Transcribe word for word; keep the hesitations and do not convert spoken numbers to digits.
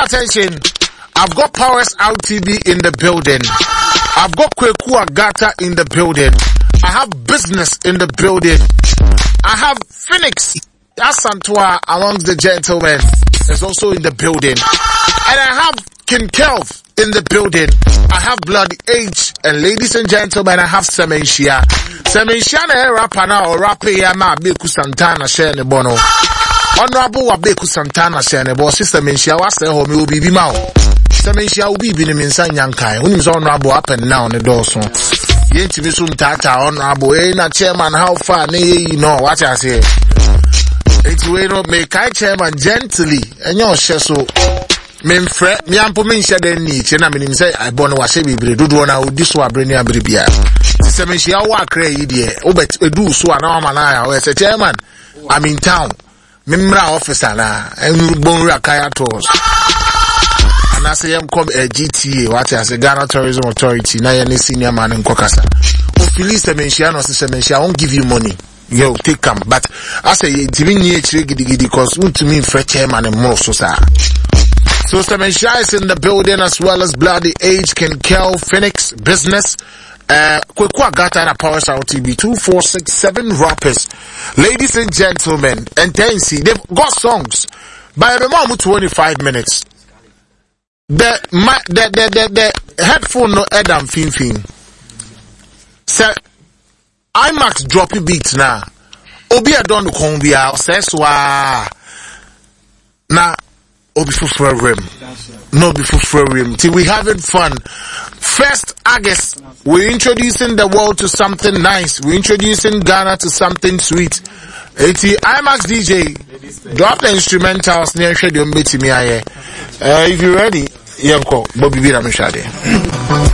attention. I've got Powers R T B in the building. I've got Kweku Agata in the building. I have Business in the building. I have Phoenix Asantua amongst the gentlemen is also in the building. And I have King Kelv in the building. I have Bloody H. And ladies and gentlemen, I have Semenshia. Semenshia na rapper na or rapper ya ma Beku Santana share ne bono. Honorable wa Beku Santana share ne bo. Sister Semenshia wa se ho me obi bi ma o. Semenshia obi bi ne minsa nyankai. Unim so honorable up and down the door so. Yenti mi so mtata honorable. Eh na chairman how far ne you know what I say. It's we no make kai chairman gently. Enyo hye so. Memfre mi ampo me nhye den ni che na menim say I born wa hye bibire dodo na odi so abreni abrebia se me hye wa akra yi de obet edu so ana ma na ya we say chairman I'm in town memra officer na enbon ra kaya tours ana say yam come G T A what I say Ghana Tourism Authority na ya ne senior man nkokasa o fili se me hye no se me hye I won't give you money. Yo, take come, but I say you timi nye chire gidi gidi cause unto me fresh chairman and more so sir. So Semenshia is in the building as well as Bloody Age, King Kel, Phoenix, Business, uh, Kweku Agata and Powers R T B, two, four, six, seven rappers. Ladies and gentlemen, and then see, they've got songs. By the moment, twenty-five minutes. The, my, the, the, the, the headphone no Adam fin fin. So, IMAX dropping beats now. Obi adon kombia, says wa. Now, Obi for rim. No be for rim. Till we having fun. First August, we're introducing the world to something nice. We're introducing Ghana to something sweet. Eti IMAX D J, drop the instrumentals near Shady Mbeti Miaye. Uh, if you're ready, Yanko, Bobby Bira Mishade.